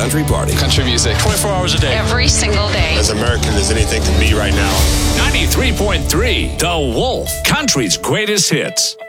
country party. Country music. 24 hours a day. Every single day. As American as anything can be right now. 93.3 The Wolf, country's greatest hits.